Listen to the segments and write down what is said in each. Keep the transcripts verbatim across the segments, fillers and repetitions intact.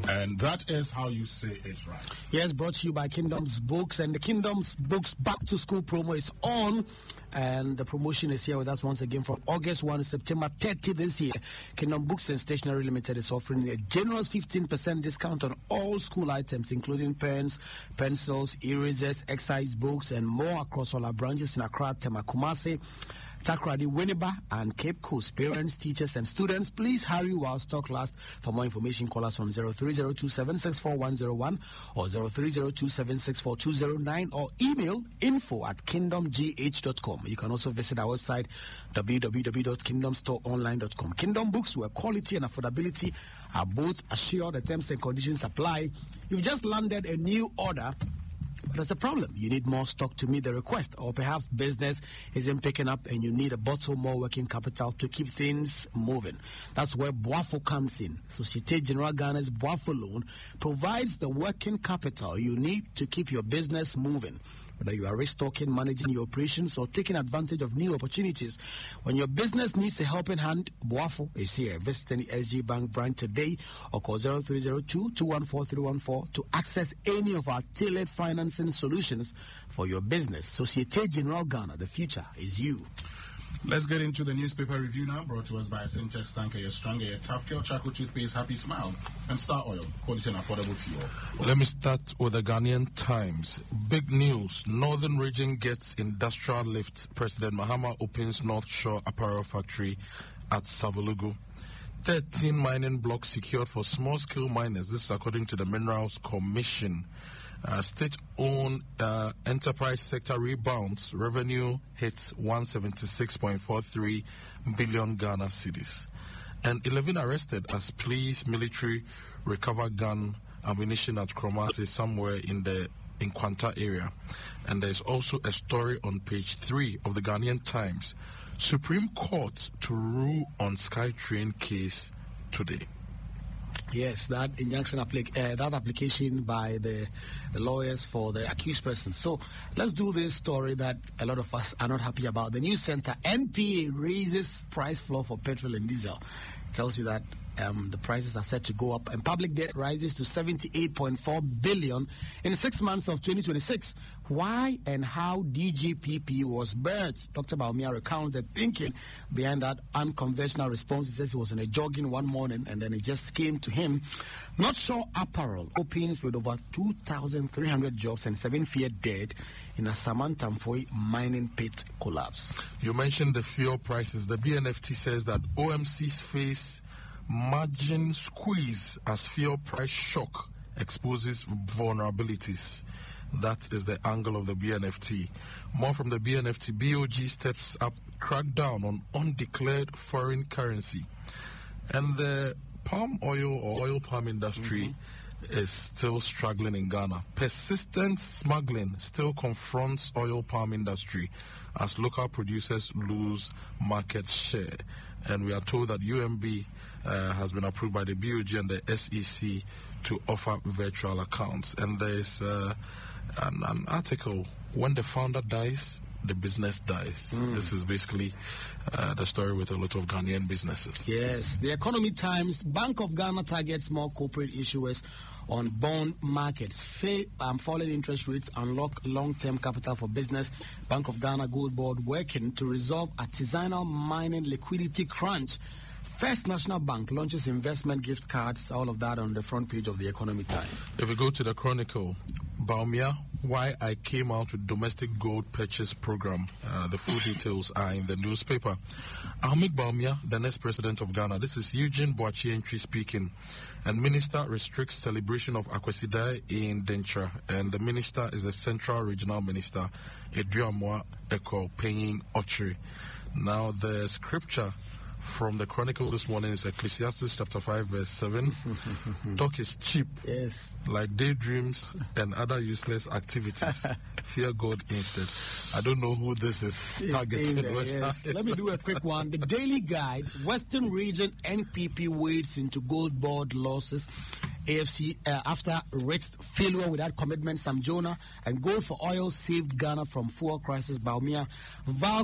And that is how you say it right. Yes, brought to you by Kingdom's Books. And the Kingdom's Books Back to School promo is on. And the promotion is here with us once again from August first to September thirtieth this year. Kingdom Books and Stationery Limited is offering a generous fifteen percent discount on all school items, including pens, pencils, erasers, exercise books, and more across all our branches in Accra, Tema, Kumasi, Takoradi, Winneba, and Cape Coast. Parents, teachers, and students, please hurry while stock lasts. For more information, call us on zero three zero two seven six four one zero one or zero three zero two seven six four two zero nine or email info at kingdom g h dot com. You can also visit our website w w w dot kingdom store online dot com. Kingdom Books, where quality and affordability are both assured. The terms and conditions apply. You've just landed a new order, but there's a problem. You need more stock to meet the request, or perhaps business isn't picking up and you need a bottle more working capital to keep things moving. That's where Boafo comes in. Societe Generale Ghana's Boafo loan provides the working capital you need to keep your business moving. Whether you are restocking, managing your operations, or taking advantage of new opportunities, when your business needs a helping hand, Boafo is here. Visit any S G Bank branch today or call zero three zero two two one four three one four to access any of our tailored financing solutions for your business. Societe Generale Ghana, the future is you. Let's get into the newspaper review now, brought to us by Syntex Tanker, your stronger, your tough kill, charcoal toothpaste, happy smile, and Star Oil, quality and affordable fuel. Let me start with the Ghanaian Times. Big news, Northern Region gets industrial lift. President Mahama opens North Shore Apparel Factory at Savulugu. thirteen mining blocks secured for small-scale miners. This is according to the Minerals Commission. Uh, state-owned uh, enterprise sector rebounds. Revenue hits one hundred seventy-six point four three billion Ghana cedis. And eleven arrested as police military recover gun ammunition at Kromasi somewhere in the Nkwanta area. And there's also a story on page three of the Ghanaian Times. Supreme Court to rule on SkyTrain case today. Yes, that injunction applic- uh, that application by the, the lawyers for the accused person. So let's do this story that a lot of us are not happy about. The news center, N P A raises price floor for petrol and diesel. It tells you that um, the prices are set to go up, and public debt rises to seventy-eight point four billion in six months of twenty twenty-six. Why and how D G P P was burnt? Doctor Bawumia recounts the thinking behind that unconventional response. He says he was in a jogging one morning and then it just came to him. North Shore Apparel opens with over two thousand three hundred jobs and seven feared dead in a Samantamfoy mining pit collapse. You mentioned the fuel prices. The B N F T says that O M Cs face margin squeeze as fuel price shock exposes vulnerabilities. That is the angle of the B N F T. More from the B N F T. B O G steps up crackdown on undeclared foreign currency. And the palm oil or oil palm industry mm-hmm. is still struggling in Ghana. Persistent smuggling still confronts oil palm industry as local producers lose market share. And we are told that U M B uh, has been approved by the B O G and the S E C to offer virtual accounts. And there is uh, an, an article, when the founder dies, the business dies. Mm. This is basically uh, the story with a lot of Ghanaian businesses. Yes, the Economy Times, Bank of Ghana targets more corporate issuers on bond markets. Fa- um, falling interest rates unlock long-term capital for business. Bank of Ghana Gold Board working to resolve artisanal mining liquidity crunch. First National Bank launches investment gift cards. All of that on the front page of the Economy Times. If we go to the Chronicle, Bawumia, why I came out with domestic gold purchase program. Uh, the full details are in the newspaper. Ahmed Bawumia, the next president of Ghana. This is Eugene Boakye Antwi speaking. And minister restricts celebration of Akwasidai in Dentra. And the minister is the Central Regional Minister, Edriamwa Eko Penyin Ochri. Now, the scripture from the Chronicle this morning is Ecclesiastes chapter five verse seven. Talk is cheap. Yes. Like daydreams and other useless activities. Fear God instead. I don't know who this is targeting. There, yes. Let me do a quick one. The Daily Guide, Western Region N P P wades into Gold Board losses. A F C uh, after Rick's failure without commitment, Sam Jonah and gold for oil saved Ghana from fuel crisis. Bawumia, Valco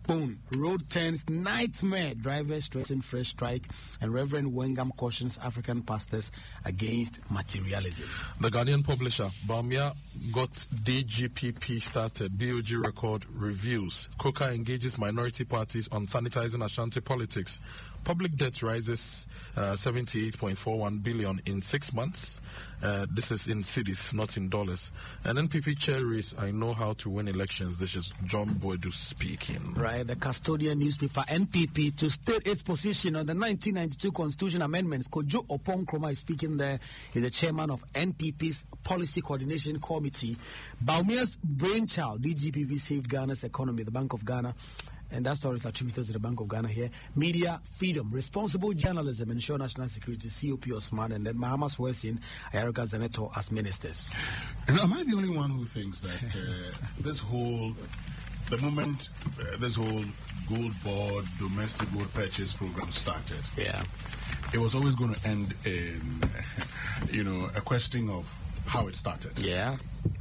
Boom. Road turns nightmare. Drivers threaten fresh strike, and Reverend Wengam cautions African pastors against materialism. The Guardian publisher, Bawumia got D G P P started. B O G record reviews. Coca engages minority parties on sanitizing Ashanti politics. Public debt rises uh, seventy-eight point four one billion in six months. Uh, this is in cedis, not in dollars. And N P P chair race, I know how to win elections. This is John Boydu speaking. Right, the custodian newspaper N P P to state its position on the nineteen ninety-two Constitution amendments. Kojo Opon-Kroma is speaking there. He's the chairman of N P P's Policy Coordination Committee. Bawumia's brainchild, D G P P, saved Ghana's economy, the Bank of Ghana. And that story is attributed to the Bank of Ghana here. Media freedom, responsible journalism, ensure national security, C O P Osman, and then Mahama Swesin, Ayarika Zaneto as ministers. And am I the only one who thinks that uh, this whole, the moment uh, this whole gold board, domestic gold purchase program started, Yeah. it was always going to end in, you know, a question of how it started. Yeah.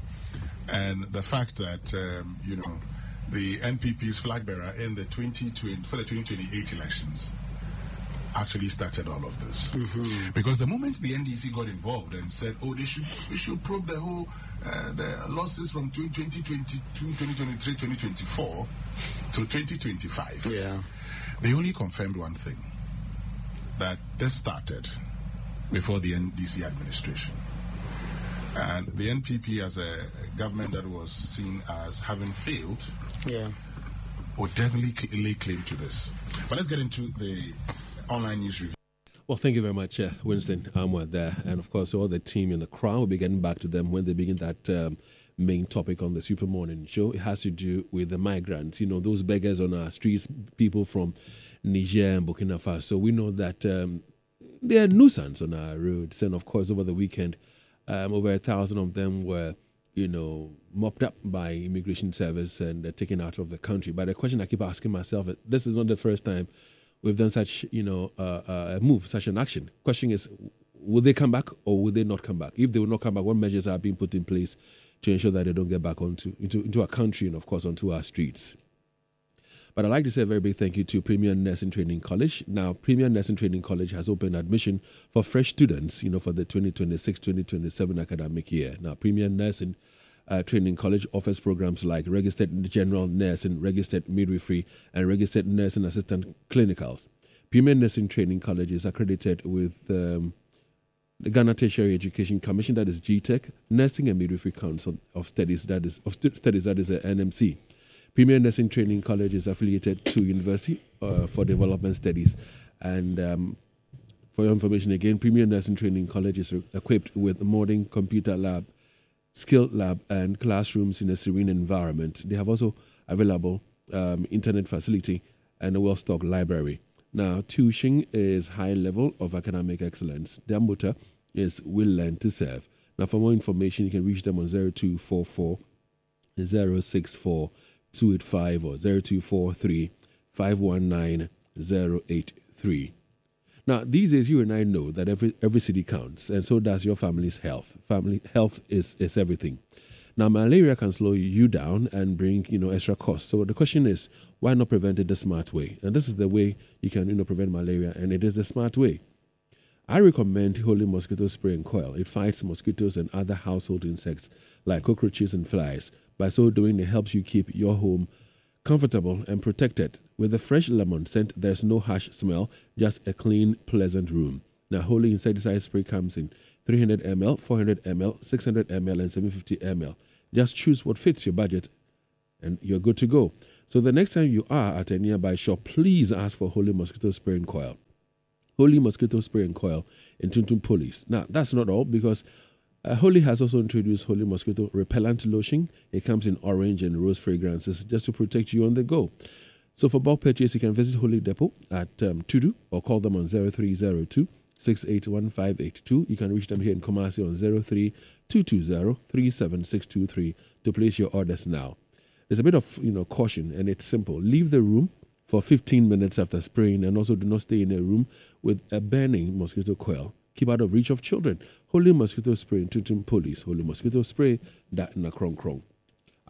And the fact that, um, you know, the N P P's flag bearer in the twenty twenty for the twenty twenty-eight elections actually started all of this. Mm-hmm. Because the moment the N D C got involved and said, oh, they should, they should probe the whole uh, the losses from twenty twenty-two, twenty twenty-three, twenty twenty-four to twenty twenty-five, Yeah. they only confirmed one thing, that this started before the N D C administration. And the N P P, as a government that was seen as having failed, Yeah. would definitely cl- lay claim to this. But let's get into the online news review. Well, thank you very much, uh, Winston Amwa there. And of course, all the team in the crowd will be getting back to them when they begin that um, main topic on the Super Morning Show. It has to do with the migrants, you know, those beggars on our streets, people from Niger and Burkina Faso. So we know that um, they are nuisance on our roads. And of course, over the weekend, um, over a thousand of them were, you know, mopped up by immigration service and uh, taken out of the country. But the question I keep asking myself, this is not the first time we've done such, you know, uh, uh, a move, such an action. Question is, will they come back or will they not come back? If they will not come back, what measures are being put in place to ensure that they don't get back onto into, into our country and, of course, onto our streets? But I'd like to say a very big thank you to Premier Nursing Training College. Now, Premier Nursing Training College has opened admission for fresh students, you know, for the twenty twenty-six twenty twenty-seven academic year. Now, Premier Nursing uh, Training College offers programs like registered general nursing, registered midwifery, and registered nursing assistant clinicals. Premier Nursing Training College is accredited with um, the Ghana Tertiary Education Commission, that is G T E C, Nursing and Midwifery Council of Studies, that is of stu- Studies, that is a N M C. Premier Nursing Training College is affiliated to University uh, for Development Studies. And um, for your information again, Premier Nursing Training College is re- equipped with a modern computer lab, skill lab, and classrooms in a serene environment. They have also available um, internet facility and a well-stocked library. Now, tuition is high level of academic excellence. Their motto is "Will Learn to Serve." Now, for more information, you can reach them on zero two four four zero six four two eight five or zero two four three five one nine zero eight three. Now, these days, you and I know that every every city counts, and so does your family's health. Family health is, is everything. Now, malaria can slow you down and bring, you know, extra costs. So the question is, why not prevent it the smart way? And this is the way you can, you know, prevent malaria, and it is the smart way. I recommend Holy Mosquito Spray and Coil. It fights mosquitoes and other household insects like cockroaches and flies. By so doing, it helps you keep your home comfortable and protected. With the fresh lemon scent, there's no harsh smell, just a clean, pleasant room. Now, Holy Insecticide Spray comes in three hundred milliliters, four hundred milliliters, six hundred milliliters, and seven hundred fifty milliliters. Just choose what fits your budget, and you're good to go. So the next time you are at a nearby shop, please ask for Holy Mosquito Spray and Coil. Holy Mosquito Spray and Coil in Tuntun Police. Now, that's not all, because uh, Holy has also introduced Holy Mosquito Repellent Lotion. It comes in orange and rose fragrances just to protect you on the go. So for bulk purchase, you can visit Holy Depot at um, Tudu or call them on zero three zero two six eight one five eight two. You can reach them here in Kumasi on zero three two two zero three seven six two three to place your orders now. There's a bit of, you know, caution, and it's simple. Leave the room for fifteen minutes after spraying, and also do not stay in a room with a burning mosquito coil. Keep out of reach of children. Holy Mosquito Spray in Tuntun Police. Holy Mosquito Spray, that na krong krong.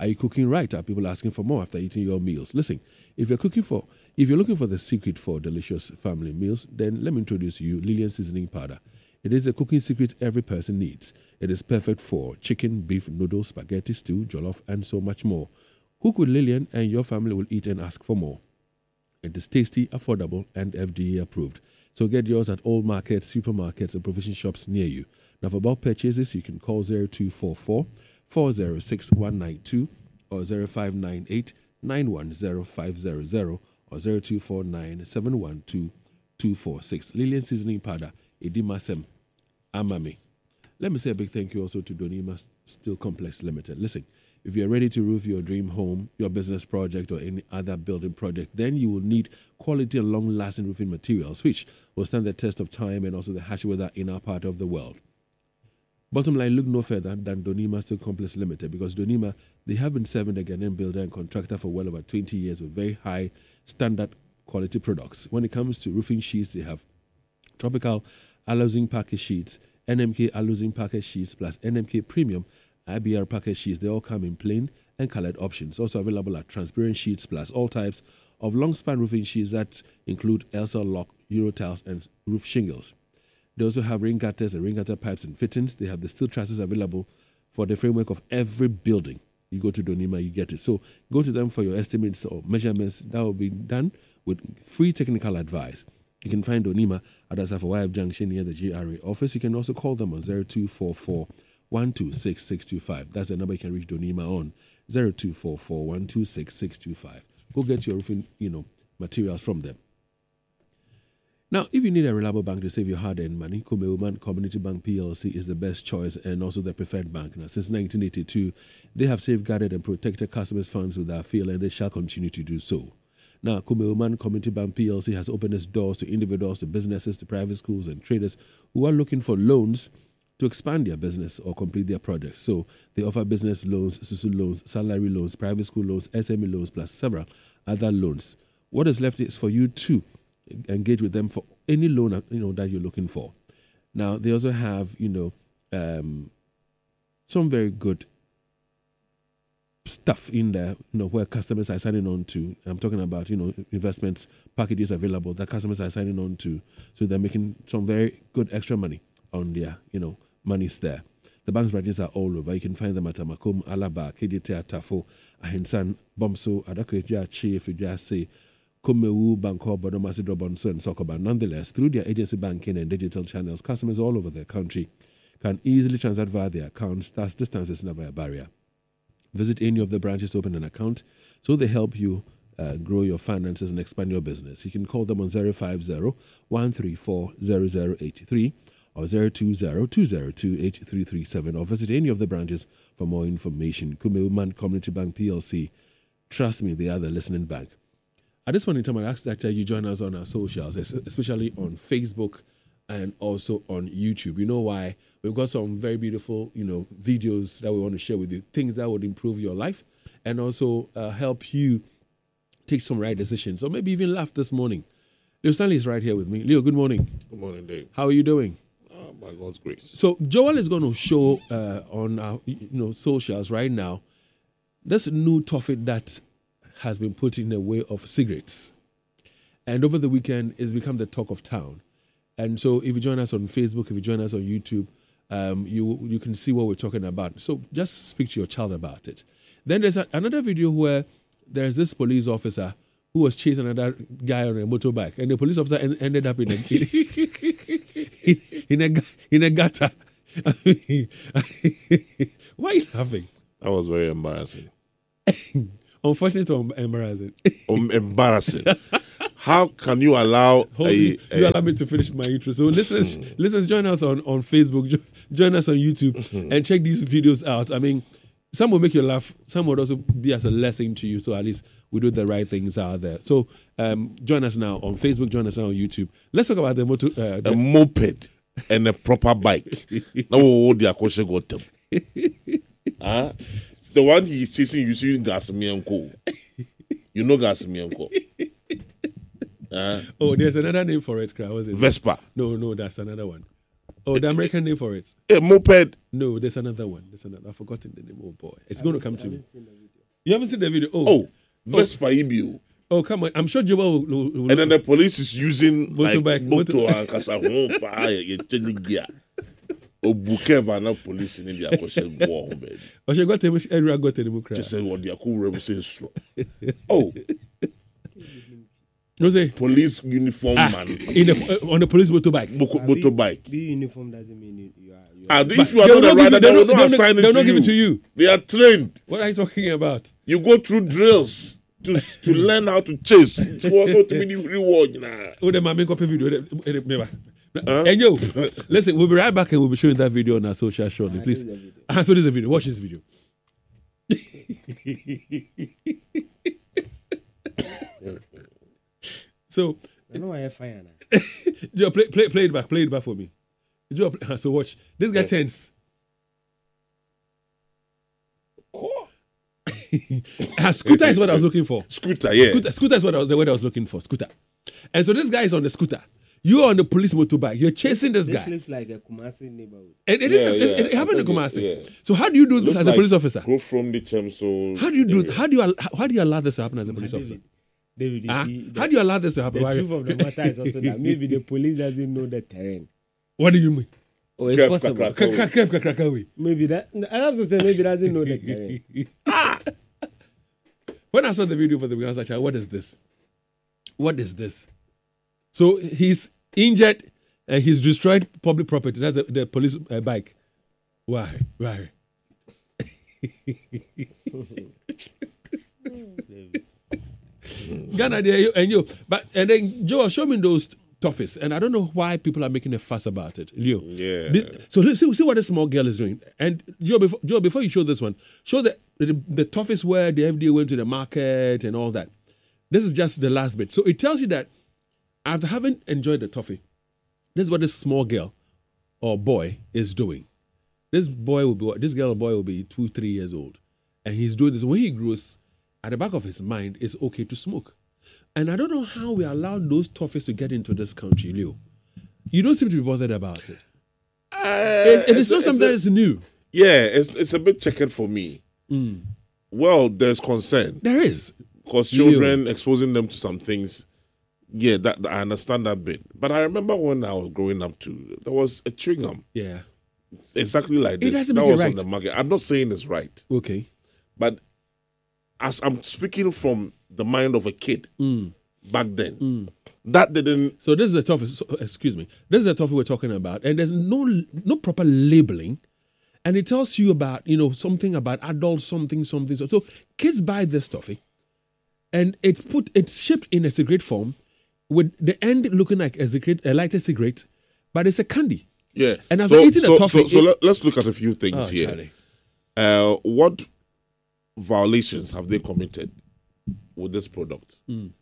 Are you cooking right? Are people asking for more after eating your meals? Listen, if you're cooking for, if you're looking for the secret for delicious family meals, then let me introduce you Lillian Seasoning Powder. It is a cooking secret every person needs. It is perfect for chicken, beef, noodles, spaghetti, stew, jollof, and so much more. Cook with Lillian and your family will eat and ask for more. It is tasty, affordable, and F D A approved. So get yours at all markets, supermarkets, and provision shops near you. Now, for bulk purchases, you can call zero two four four, four zero six, one nine two or zero five nine eight, nine one zero five zero zero or zero two four nine, seven one two, two four six. Lillian Seasoning Powder, Edimasem, Amame. Let me say a big thank you also to Donima Steel Complex Limited. Listen, if you're ready to roof your dream home, your business project, or any other building project, then you will need quality and long-lasting roofing materials, which will stand the test of time and also the harsh weather in our part of the world. Bottom line, look no further than Donima Steel Complex Limited, because Donima, they have been serving the Ghanaian builder and contractor for well over twenty years with very high standard quality products. When it comes to roofing sheets, they have tropical Alu-Zinc package sheets, N M K Alu-Zinc package sheets, plus N M K Premium I B R package sheets. They all come in plain and colored options. Also available are transparent sheets plus all types of long span roofing sheets that include Elsa Lock, Euro tiles, and roof shingles. They also have rain gutters and rain gutter pipes and fittings. They have the steel trusses available for the framework of every building. You go to Donima, you get it. So go to them for your estimates or measurements. That will be done with free technical advice. You can find Donima at Asafa Y F Junction near the G R A office. You can also call them on zero two four four, one two six, six two five. That's the number you can reach Donima on, zero two four four, one two six, six two five. Go get your roofing, you know, materials from them. Now, if you need a reliable bank to save your hard-earned money, Kumewoman Community Bank P L C is the best choice and also the preferred bank. Now, since nineteen eighty-two, they have safeguarded and protected customers' funds with their feel, and they shall continue to do so. Now, Kumewoman Community Bank P L C has opened its doors to individuals, to businesses, to private schools and traders who are looking for loans to expand their business or complete their projects. So they offer business loans, Susu loans, salary loans, private school loans, S M E loans, plus several other loans. What is left is for you to engage with them for any loan, you know, that you're looking for. Now, they also have, you know, um, some very good stuff in there, you know, where customers are signing on to. I'm talking about, you know, investments packages available that customers are signing on to. So they're making some very good extra money on their, you know, monies there. The bank's branches are all over. You can find them at Amakum, Alaba, K D T, Tafo, Ahinsan, Bomso, Adakweja, Chief, Ujase, Kumewu, Banko, Bodomasi, Drobonso, and Sokoba. Nonetheless, through their agency banking and digital channels, customers all over the country can easily transact via their accounts. Thus, distance is never a barrier. Visit any of the branches to open an account so they help you uh, grow your finances and expand your business. You can call them on zero five zero, one three four, zero zero eight three or zero two zero, two zero two, eight three three seven, or visit any of the branches for more information. Kumewoman Community Bank P L C. Trust me, they are the listening bank. At this point in time, I ask that you join us on our socials, especially on Facebook and also on YouTube. You know why? We've got some very beautiful, you know, videos that we want to share with you, things that would improve your life and also uh, help you take some right decisions, or maybe even laugh this morning. Leo Stanley is right here with me. Leo, good morning. Good morning, Dave. How are you doing? Uh, by God's grace. So Joel is going to show uh, on our, you know, socials right now this new topic that has been put in the way of cigarettes. And over the weekend, it's become the talk of town. And so if you join us on Facebook, if you join us on YouTube, um, you you can see what we're talking about. So just speak to your child about it. Then there's a, another video where there's this police officer who was chasing another guy on a motorbike. And the police officer en- ended up in a, in, in a, in a gutter. Why are you laughing? That was very embarrassing. Unfortunately, or embarrassing. Um, embarrassing. How can you allow Hold a, you, a, you allow me to finish my intro. So listeners, listeners, join us on, on Facebook, jo- join us on YouTube, and check these videos out. I mean, some will make you laugh, some would also be as a lesson to you. So at least we do the right things out there. So um, join us now on Facebook, join us now on YouTube. Let's talk about the motor. Uh, the a moped and a proper bike? Now we'll hold the question got them. Huh? The one he's chasing, you using gas me and co. You know gas me and co. Uh, oh, there's another name for it, was it? Vespa. No, no, that's another one. Oh, the American name for it. A moped. No, there's another one. There's another. I've forgotten the name. Oh boy, it's going to come to me. You haven't seen the video? Oh, Oh, Vespa Ibio. oh, come on! I'm sure Juba will. will, will And then the police is using like Motorbike, motor motor- and kasahompa, you change gear. Obukeva na police in India question war, man. oh, she got him. Area got him. Just say what they are cool say slow. Oh, What's it? police uniform Ah, man, in the, uh, on the police motorbike. Moto- motorbike. Be uniform doesn't mean you, you are. You are Ah, But if you are they will not a not give rider, it- they they will will not not- assign they it will not to give you. it to you. They are trained. What are you talking about? You go through drills to to learn how to chase. It's also to be reward now. Oh, the mommy copy video. eh, eh, eh, eh. And yo, listen, we'll be right back and we'll be showing that video on our social shortly, please. Ah, so this is a video. Watch this video. So, I know I have fire now. Joe, play, play, play it back. Play it back for me. Joe, play, so watch. This guy tense. Ah, scooter is what I was looking for. Scooter, yeah. Scooter, scooter is what I was, the word I was looking for. Scooter. And so this guy is on the scooter. You are on the police motorbike. You're chasing this This guy. looks like a Kumasi neighborhood. And it Yeah, is. it- yeah. it, happened in I think Kumasi. it- yeah. So how do you do this Looks as a like police officer? Go from the Chamso. How do you do? area. How do you? al- How do you allow this to happen as a police officer? David, David, you Ah, see, the, how do you allow this to happen? the Why- truth of the matter is also that maybe the police doesn't know the terrain. What do you mean? Oh, it's Kef, possible. kakra. Ka- ka- Kef ka- ka- ka- we. Maybe that. I have to say maybe doesn't know the terrain. When I saw the video for the beginning, I was like, what is this? What is this? So he's injured and he's destroyed public property. That's the, the police uh, bike. Why? Why? Ghana, there, you- and you, but and then Joe, show me those toffees, and I don't know why people are making a fuss about it. Leo, Yeah. Thi- so let's see, see what this small girl is doing. And Joe, before, Joe, before you show this one, show the the, the toffees where the F D A went to the market and all that. This is just the last bit. So it tells you that after having enjoyed the toffee, this is what this small girl or boy is doing. This boy will be, this girl or boy will be two, three years old, and he's doing this. When he grows, at the back of his mind, it's okay to smoke. And I don't know how we allowed those toffees to get into this country, Leo. You don't seem to be bothered about it. Uh, It- it is not it's something a- that's new. Yeah, it's, it's a bit checkered for me. Mm. Well, there's concern There is. because children exposing them to some things. Yeah, that, that- I understand that bit. But I remember when I was growing up too, there was a chewing gum Yeah. exactly like It this. doesn't That make it was right. on the market. I'm not saying it's right, Okay. but as I'm speaking from the mind of a kid Mm. back then, that didn't. So this is the toffee. So, excuse me. This is the toffee we're talking about, and there's no no proper labeling, and it tells you about you know something about adults, something, something. So, so kids buy this toffee, and it's put it's shipped in a cigarette form, with the end looking like a cigarette, a lighter cigarette, but it's a candy. Yeah. And so, after eating the so, toffee, so, so it- let, let's look at a few things Oh, here. Charlie. Uh, what violations have they committed with this product?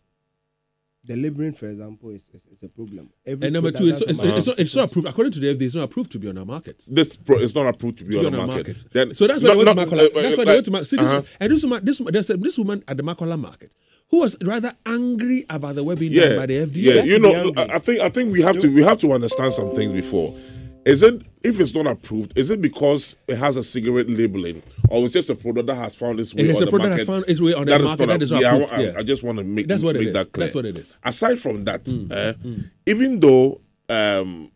The labeling, for example, is, is, is a problem. Every And number product two, it's, has it's, some it's, not, it's not approved. According to the F D A, it's not approved to be on our markets. This pro is not approved to be, To on, be the on our market. markets. Then, So that's why not- they went to not- Makola. uh, That's why uh, they went to Makola. See, this, uh-huh. and this woman, this, there's a, this woman at the Makola market who was rather angry about the way being Yeah, done by the F D A. yeah. That's You to be know, angry. I I think I think we have to we have to understand some things before. Is it if it's not approved? Is it because it has a cigarette labeling, or it's just a product that has found its way It is on a the product market? that has found its way on the That is market. not That is not yeah, I- approved. I, yes. I just want to make, That's what it make is. that clear. That's what it is. Aside from that, eh, even though um,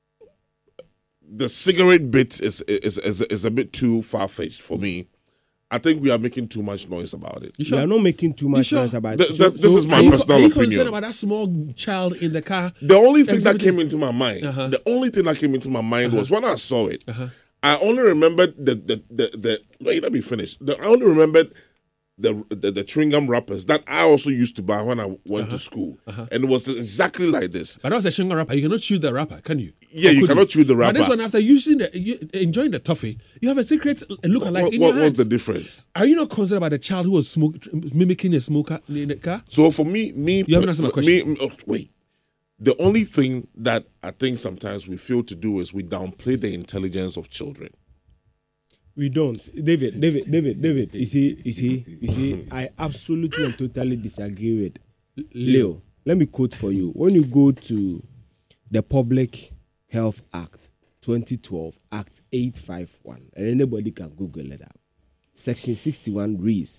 the cigarette bit is is, is is a bit too far fetched for me, I think we are making too much noise about it. You We sure? are not making too much sure? noise about Th- it. th- this is my are you, personal are you opinion. concerned about that small child in the car? The only thing that Exhibiting- came into my mind, Uh-huh. the only thing that came into my mind was when I saw it, I only remembered the the the, the wait, let me finish. The, I only remembered the, the the chewing gum wrappers that I also used to buy when I went Uh-huh. to school, and it was exactly like this. But that was a shingle wrapper. You cannot chew the wrapper, can you? Yeah, Or you could cannot chew the But this wrapper. one, after using the, you, enjoying the toffee, you have a secret look alike What, in what your was hands. the difference? Are you not concerned about the child who was smoke, mimicking a smoker in the car? So for me, me, You haven't answered my question. Me, oh, wait. The only thing that I think sometimes we fail to do is we downplay the intelligence of children. We don't. David, David, David, David. You see, you see, you see, I absolutely and totally disagree with Leo. Let me quote for you. When you go to the Public Health Act twenty twelve, Act eight fifty-one, and anybody can Google it up. Section sixty-one reads,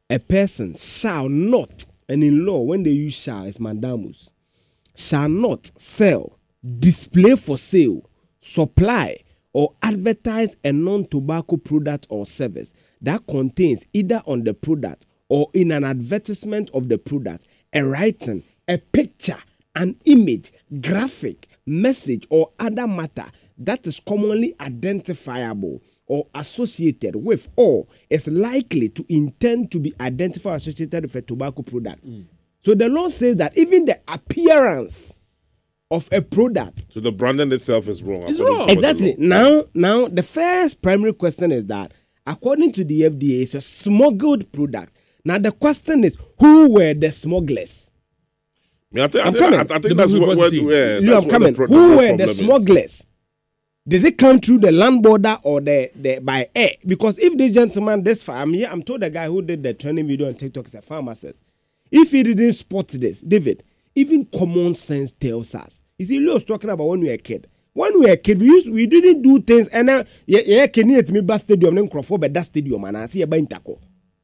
a person shall not, and in law, when they use shall, it's mandamus, shall not sell, display for sale, supply, or advertise a non-tobacco product or service that contains either on the product or in an advertisement of the product a writing, a picture, an image, graphic, message, or other matter that is commonly identifiable or associated with or is likely to intend to be identified or associated with a tobacco product. Mm. So the law says that even the appearance of a product. So the branding itself is wrong. It's wrong. Exactly. Now, now the first primary question is that according to the F D A, it's a smuggled product. Now the question is, who were the smugglers? I think, I'm I think, coming. I think the that's what, what, yeah, you, I'm coming. The, who were the smugglers? Is. Did they come through the land border or the, the by air? Because if this gentleman, this farm here, I'm told the guy who did the training video on TikTok is a pharmacist. If he didn't spot this, David, even common sense tells us. You see, Leo was talking about when we were a kid. When we were a kid, we used we didn't do things. And now, yeah, yeah, can you me bus stadium? Then Crawford, but that stadium, and I see a bintako.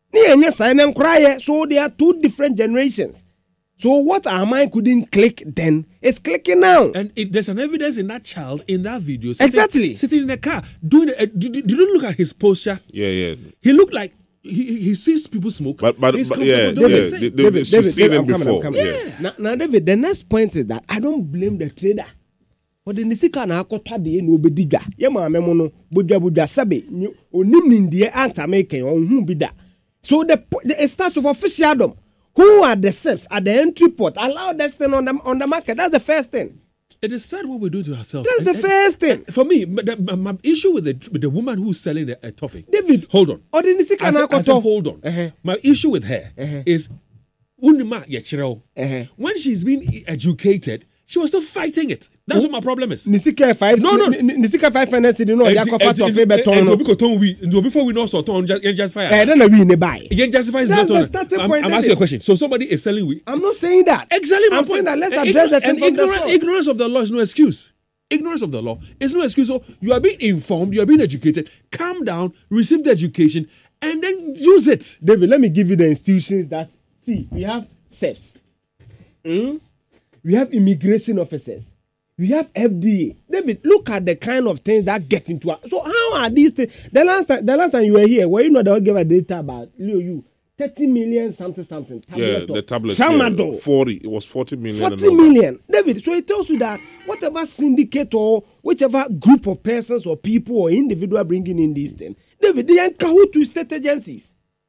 So there are two different generations. So what our mind couldn't click then, it's clicking now. And it, there's an evidence in that child in that video. Sitting, exactly. Sitting in the car doing. A, did, did you look at his posture? Yeah, yeah. He looked like. He, he sees people smoke. But, but, but yeah, David, yeah. David, David, she's seen him before. Coming, yeah. Now, now, David, the next point is that I don't blame the trader. But the Nisika na akota de no bedidwa. Ye ma me no bodwa bodwa sabe onim nindie anta make on bi da. So the, the it starts with officialdom. Who are the steps at the entry port? Allow that thing on the on the market. That's the first thing. It is sad what we do to ourselves. That's and, the first thing. For me, the, my, my issue with the with the woman who's selling a, a toffee. David, hold on. Or the Nisika na akota. Hold on. Uh-huh. My issue with her uh-huh. is unima yechiro. Uh-huh. When she's been educated, she was still fighting it. That's oh. what my problem is. Nisika five. No, no. Nisika five finance. You know, they are covered toffee beton. And because we, before we know so ton just justify. I don't know we ne buy. You justify. That's the starting I'm, point. I'm asking you a question. So somebody is selling weed. I'm not saying that. Exactly. I'm saying that. Let's address that. And ignorance, ignorance of the law is no excuse. Ignorance of the law is no excuse. So you are being informed. You are being educated. Calm down. Receive the education, and then use it. David, let me give you the institutions that see. We have S E P S. Mm? We have immigration officers. We have F D A. David, look at the kind of things that get into us. So how are these things? The last time, the last time you were here, were you not the give a data about Leo you thirty million something something tablet? Yeah, the tablet. Yeah, forty. It was forty million. Forty million, David. So it tells you that whatever syndicate or whichever group of persons or people or individual bringing in these things, David, they are in cahoots to state agencies.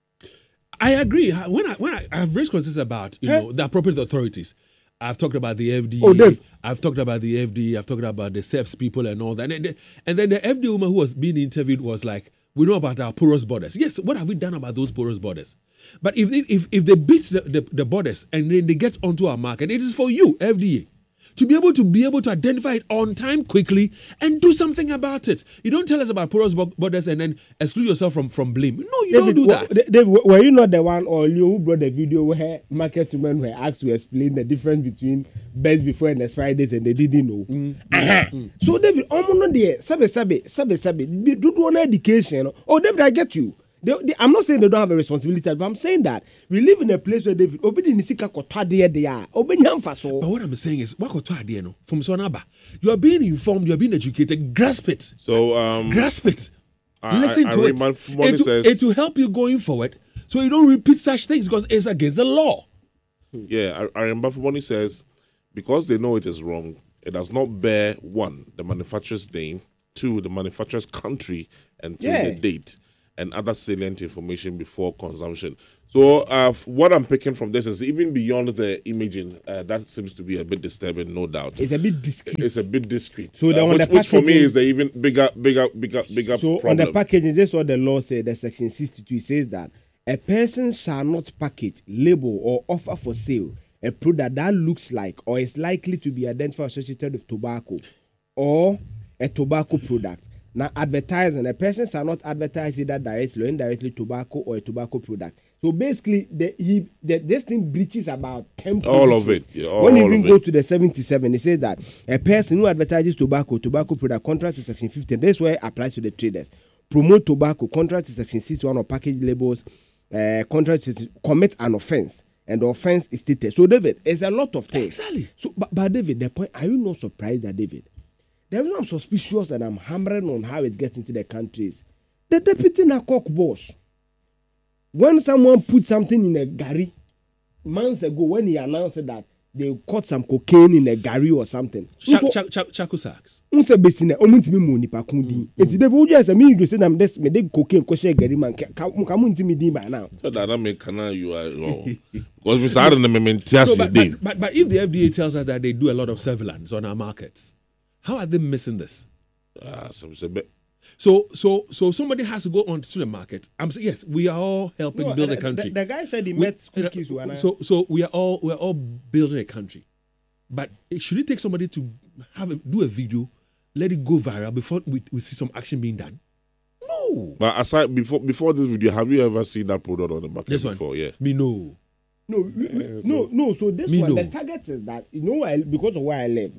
I agree. When I when I have raised concerns about you huh? know the appropriate authorities. I've talked about the F D A. Oh, Dave. I've talked about the F D A. I've talked about the S E P S people and all that. And, and then the F D A woman who was being interviewed was like, we know about our porous borders. Yes, what have we done about those porous borders? But if they, if, if they beat the, the, the borders and then they get onto our market, it is for you, F D A, to be able to be able to identify it on time quickly and do something about it. You don't tell us about porous borders and then exclude yourself from, from blame. No, you David, don't do that. David, were you not the one or Leo who brought the video where market women were asked to explain the difference between best before and next Fridays and they didn't know? Mm. Uh-huh. Mm. So David, I'm not there. Sabe, sabe, sabe, sabe. Do one education. Oh, David, I get you. They, they, I'm not saying they don't have a responsibility, but I'm saying that we live in a place where David obedi nisika kotade they are obenyamfa so. But what I'm saying is, what kotade no from Sonaba, you are being informed, you are being educated. Grasp it. So um, grasp it. I, Listen I, I to it. It, says, it will help you going forward, so you don't repeat such things because it's against the law. Yeah, I, I remember Fumoni says because they know it is wrong, it does not bear one the manufacturer's name, two the manufacturer's country, and three yeah. the date. And other salient information before consumption. So uh, what I'm picking from this is even beyond the imaging, uh, that seems to be a bit disturbing, no doubt. It's a bit discreet. It's a bit discreet. So uh, which, which for me is the even bigger, bigger, bigger, bigger so problem. On the packaging, this is what the law says. The section sixty-two says that a person shall not package, label, or offer for sale a product that looks like or is likely to be identified associated with tobacco or a tobacco product. Now, advertising, a person shall not advertise either directly or indirectly tobacco or a tobacco product. So basically, the, he, the, this thing breaches about ten all of it. Yeah, all, when you all even of go it. to the seventy-seven, it says that a person who advertises tobacco, tobacco product, contrary to section fifteen, this way applies to the traders. Promote tobacco, contrary to section sixty-one of package labels, uh, contrary to commit an offense, and the offense is stated. So, David, it's a lot of things. Exactly. So, but, but David, the point, are you not surprised that, David, the reason I'm suspicious and I'm hammering on how it gets into the countries, the deputy Nakok boss, when someone put something in a gari, months ago, when he announced that they caught some cocaine in a gari or something. Chaco sacks. Unse besine omuntimi mu nipa kundi. Enti dey would just me you say na me me dey cocaine ko share gari man ka mu ntimi din by now. So that I make kana you are wrong. Because we started the mementias day. But but if the F D A tells us that they do a lot of surveillance on our markets, how are they missing this? Ah, so it's a bit. So, so, so somebody has to go onto the market. I'm saying yes, we are all helping No, build the, a country. The, the guy said he We- met cookies. uh, so, so we are all we are all building a country. But should it take somebody to have a, do a video, let it go viral before we, we see some action being done? No. But aside before before this video, have you ever seen that product on the market This one before? Yeah. Me no. No, we- we- no, no. So this Me one, no. the target is that you know why? Because of where I live,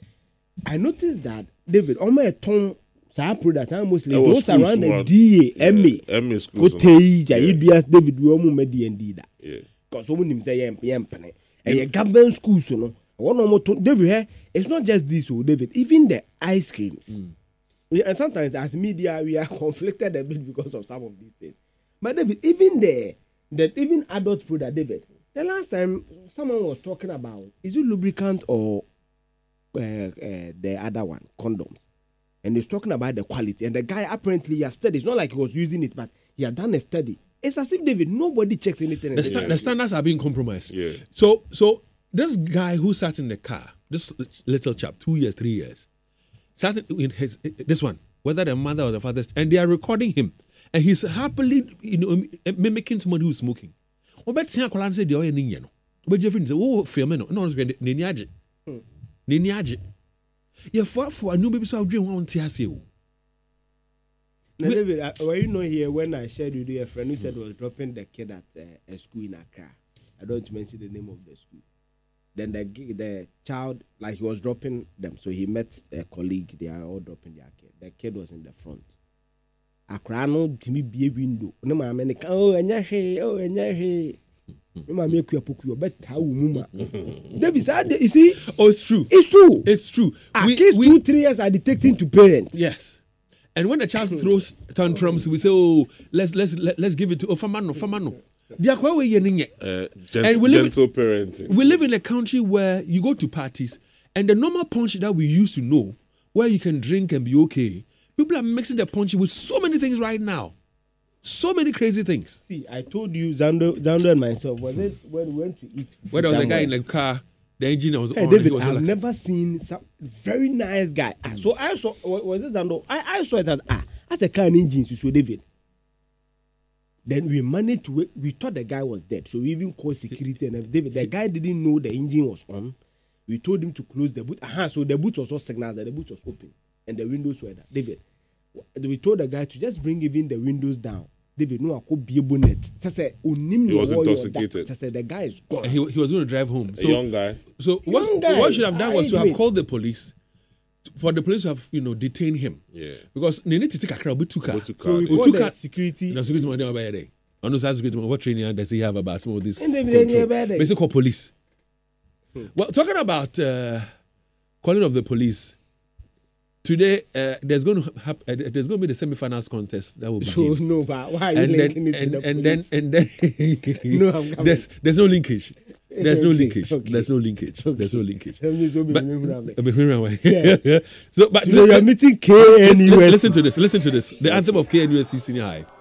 I noticed that David, on my tongue, some product mostly That was those around the schools, D A, M A, M A schools. Kotei, Yeah. Jaidias, David, we almost made D and D that. Yeah. Because someone him say yem yem pene. And your government schools, you know. One more to David here. It's not just this, oh David. Even the ice creams. We- and sometimes as media we are conflicted a bit because of some of these things. But David, even the the even adult product, David. The last time someone was talking about is it lubricant or uh, uh, the other one condoms, and he's talking about the quality. And the guy apparently he has studied. It's not like he was using it, but he had done a study. It's as if David nobody checks anything. in The, the sta- the standards are being compromised. Yeah. So, so this guy who sat in the car, this little chap, two years, three years, sat in his this one, whether the mother or the father, and they are recording him, and he's happily, you know, mimicking somebody who's smoking. Obet tia kolan say the oye ni no. Obet Jeffrey say, "Oh, film no, no, ni ni age, ni ni age." Ye for for anu baby so dream one tia say o. Now, David, uh, were you not here when I shared with you a friend who said was dropping the kid at uh, a school in Accra? I don't want to mention the name of the school. Then the gi- the child, like he was dropping them, so he met a colleague. They are all dropping their kid. The kid was in the front. Accra no to me be a window. No ma me oh enya he oh enya he. No ma me kuya poku bet how muma. David said, you see, Oh, it's true. it's true. It's true. At We- least we- two three years are detecting to parents. Yes. And when the child throws tantrums, we say, "Oh, let's let's let, let's give it to oh, famano, famano." They are quite way yening it. Uh, And gent- we live in- gentle parenting. We live in a country where you go to parties, and the normal punch that we used to know, where you can drink and be okay, people are mixing the punch with so many things right now, so many crazy things. See, I told you, Zando, Zando and myself, was it when we went to eat? Where there was a guy somewhere? in the car, the engine was Hey, on. David, he was I've relaxed. never seen some very nice guy. Ah, so I saw, wa- was it Zando? I, I saw it as, ah, as a car engine, so David. Then we managed to, wait- we thought the guy was dead. So we even called security and everything. David, the guy didn't know the engine was on. We told him to close the boot. Aha, so the boot was all signals that the boot was open and the windows were down. David, we told the guy to just bring even the windows down. David, no, I could be a bonnet. Just say, He was intoxicated. Just say the guy is gone. And he, he was going to drive home. A So, young guy. so Young what, guy. what should have done was I to have admit. called the police, for the police to have, you know, detained him. Yeah. Because they need to take a crowd, but took Go to So car. we We called took the a- security. The security man by day. I know security man. What training does he have about some of this? And they- control? they- they- they- Basically, call police. Well, talking about uh, calling of the police today, uh, there's going to hap- uh, there's going to be the semi-finals contest that will So begin. no, but why are you and then linking it and, to the and then police? and then No, I'm coming. there's there's no linkage. There's no Okay, linkage. okay. There's no linkage. There's no linkage. Let me show me But, the name of it. uh, between right Yeah. away. So, but So we are meeting K N U S. listen, listen to this. Listen to this. The anthem of K N U S T Senior High.